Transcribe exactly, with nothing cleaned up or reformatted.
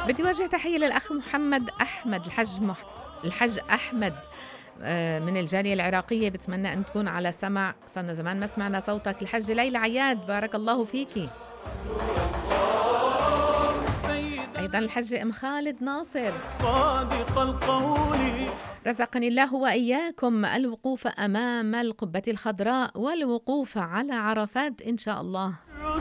بدي وجه تحية للأخ محمد أحمد الحج مح... الحج أحمد آه، من الجالية العراقية. بتمنى أن تكون على سمع، صرنا زمان ما سمعنا صوتك. الحج ليلى عياد بارك الله فيكي. أيضا الحج أم خالد ناصر صادق القول. رزقني الله وإياكم الوقوف أمام القبة الخضراء والوقوف على عرفات إن شاء الله.